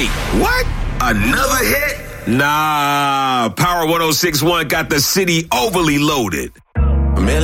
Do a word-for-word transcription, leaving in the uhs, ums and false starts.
Wait, what? Another hit? Nah, Power one oh six point one got the city overly loaded.